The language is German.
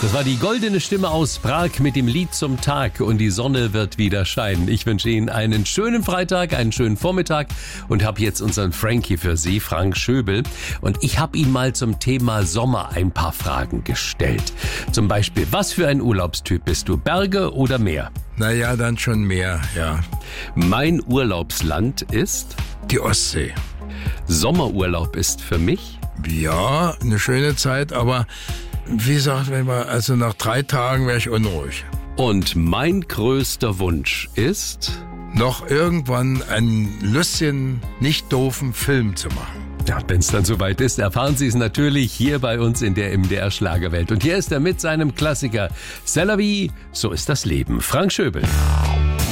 Das war die goldene Stimme aus Prag mit dem Lied zum Tag und die Sonne wird wieder scheinen. Ich wünsche Ihnen einen schönen Freitag, einen schönen Vormittag und habe jetzt unseren Frankie für Sie, Frank Schöbel. Und ich habe ihm mal zum Thema Sommer ein paar Fragen gestellt. Zum Beispiel, was für ein Urlaubstyp bist du, Berge oder Meer? Naja, dann schon mehr, ja. Mein Urlaubsland ist? Die Ostsee. Sommerurlaub ist für mich? Ja, eine schöne Zeit, aber wie sagt man, also nach 3 Tagen wäre ich unruhig. Und mein größter Wunsch ist? Noch irgendwann einen lustigen, nicht doofen Film zu machen. Ja, wenn es dann soweit ist, erfahren Sie es natürlich hier bei uns in der MDR Schlagerwelt. Und hier ist er mit seinem Klassiker C'est la vie, so ist das Leben. Frank Schöbel.